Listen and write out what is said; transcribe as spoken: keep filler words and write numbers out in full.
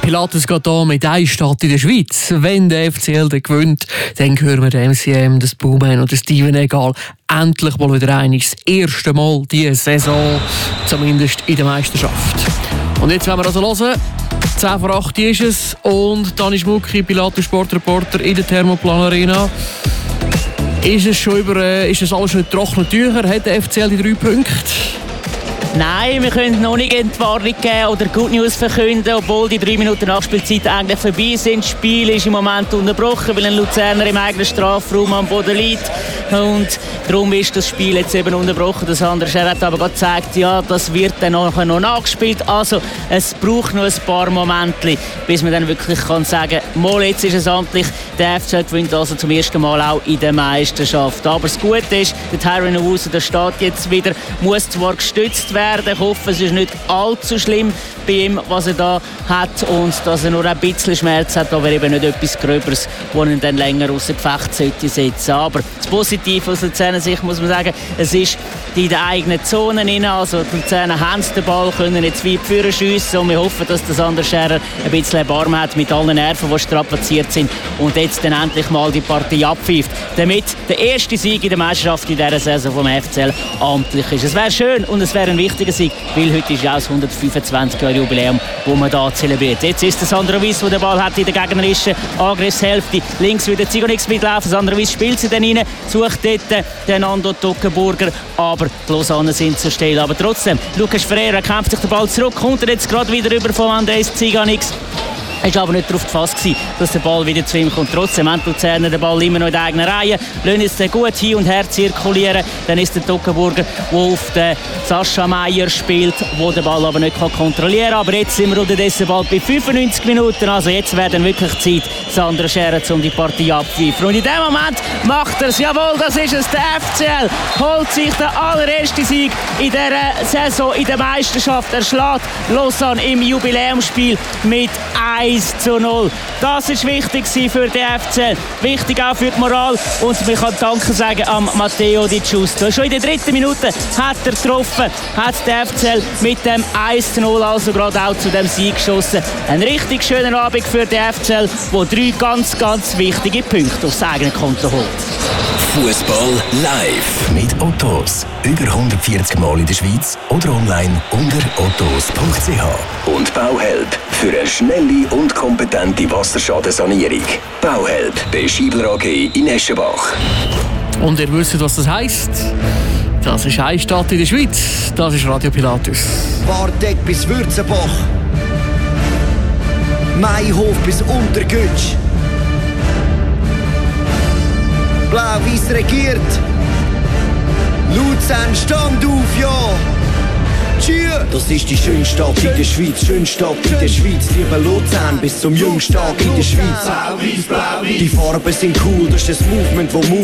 Pilatus geht hier mit einer Stadt in der Schweiz. Wenn der F C L dann gewinnt, dann hören wir M C M, das Baumann oder Steven Egal endlich mal wieder einig. Das erste Mal diese Saison, zumindest in der Meisterschaft. Und jetzt wollen wir also hören. zehn vor acht ist es und Dani Schmucki, Pilatus Sportreporter in der Thermoplan Arena. Ist es schon über, äh, ist es alles schon in trockenen Tüchern? Hat der F C L die drei Punkte? Nein, wir können noch nicht Entwarnung geben oder Good News verkünden, obwohl die drei Minuten Nachspielzeit eigentlich vorbei sind. Das Spiel ist im Moment unterbrochen, weil ein Luzerner im eigenen Strafraum am Boden liegt. Und darum ist das Spiel jetzt eben unterbrochen. Das andere Scher hat aber gerade gezeigt, ja, das wird dann nachher noch nachgespielt. Also es braucht noch ein paar Momente, bis man dann wirklich kann sagen kann, mal jetzt ist es amtlich, der F C L gewinnt also zum ersten Mal auch in der Meisterschaft. Aber das Gute ist, der Tyron Owusu, der steht jetzt wieder, muss zwar gestützt werden. Ich hoffe, es ist nicht allzu schlimm bei ihm, was er da hat und dass er nur ein bisschen Schmerz hat, aber eben nicht etwas Gröberes, das ihn dann länger außer Gefecht sollte setzen. Aber das Positive aus Luzerner Sicht muss man sagen, es ist in den eigenen Zonen rein. Also die Luzerner haben den Ball, können jetzt weit vorne schiessen und wir hoffen, dass das andere Scherer ein bisschen Erbarmen hat mit allen Nerven, die strapaziert sind und jetzt dann endlich mal die Partie abpfeift. Damit der erste Sieg in der Meisterschaft in dieser Saison vom F C L amtlich ist. Es wäre schön und es wäre ein wichtiger Sieg, weil heute ist ja auch das hundertfünfundzwanzig Jahre Jubiläum, wo man da zelebriert. Jetzt ist der Sandro Wyss, der den Ball hat in der gegnerischen Angriffshälfte. Links wieder Zigonix mitlaufen. Sandro Wyss spielt sie dann rein, sucht dort den Ando Toggenburger, aber die Lausanne sind zur Stelle. Aber trotzdem, Lucas Ferreira kämpft sich den Ball zurück, kommt er jetzt gerade wieder über von Andres Zigonix. Er war aber nicht darauf gefasst, dass der Ball wieder zu ihm kommt. Trotzdem haben die Luzerner den Ball immer noch in der eigenen Reihe. Lassen jetzt gut hin und her zirkulieren. Dann ist der Toggenburger, der auf den Sascha Meier spielt, der den Ball aber nicht kontrollieren kann. Aber jetzt sind wir unterdessen bald bei fünfundneunzig Minuten. Also jetzt wäre dann wirklich Zeit, Sandro Scherer, um die Partie abzupfeifen. Und in dem Moment macht er es. Jawohl, das ist es. Der F C L holt sich den allerersten Sieg in dieser Saison in der Meisterschaft. Er schlägt Lausanne im Jubiläumsspiel mit eins zu null. Das ist wichtig für den F C L, wichtig auch für die Moral und man kann Danke sagen am Matteo Di Giusto. Schon in der dritten Minute hat er getroffen, hat der F C L mit dem eins zu null also gerade auch zu dem Sieg geschossen. Ein richtig schöner Abend für den F C L, der drei ganz, ganz wichtige Punkte aufs eigene Konto holt. Fußball live mit Ottos. Über hundertvierzig Mal in der Schweiz oder online unter ottos punkt c h. Und Bauhelp für eine schnelle und kompetente Wasserschadensanierung. Bauhelp bei Schiebler A G in Eschenbach. Und ihr wisst, was das heisst? Das ist eine Stadt in der Schweiz. Das ist Radio Pilatus. Warteck bis Würzenbach. Mayhof bis Untergütsch. Blau-Weiß regiert. Luzern, stand auf, ja! Tschüss! Das ist die schönste Stadt in der Schweiz, schönste Stadt in der Schweiz. Liebe Luzern bis zum jüngsten Tag in der Schweiz. Blau-Weiß, Blau-Weiß. Die Farben sind cool, das ist das Movement, wo